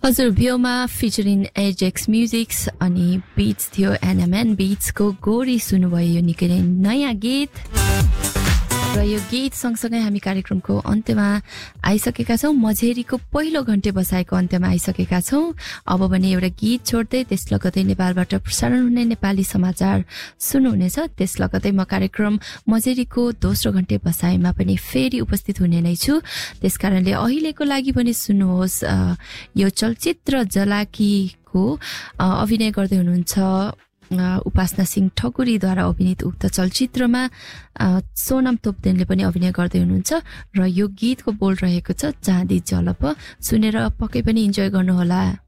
हजुर भ्यूमा featuring Ajax म्युजिक्स अनि bits थियो एनएमएन बिट्सको गोरी सुन्नुभयो यो निकै नै नयाँ गीत र यो गीत सँगसँगै हामी कार्यक्रमको अन्त्यमा आइसकेका छौँ मझेरीको पहिलो घण्टे बसाएको अन्त्यमा आइसकेका छौँ अब भने एउटा गीत छोड्दै त्यस लगतै नेपालबाट प्रसारण हुने नेपाली समाचार सुन्नुहुनेछ त्यस लगतै म कार्यक्रम मझेरीको दोस्रो घण्टे बसाइमा पनि फेरि उपस्थित हुने नै छु त्यसकारणले अहिलेको लागि पनि सुन्नुहोस् यो चलचित्र जलाकीको अभिनय गर्दै हुनुहुन्छ उपासना सिंह ठकुरीद्वारा अभिनीत उक्त चलचित्रमा सोनम तोप्देनले पनि अभिनय गर्दै हुनुहुन्छ र यो गीतको बोल रहेको छ चाँदी जलप सुनेर पक्कै पनि इन्जोय गर्नुहोला